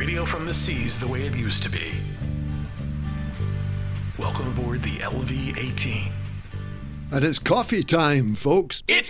Radio from the seas the way it used to be. Welcome aboard the LV-18. And it's coffee time, folks. It's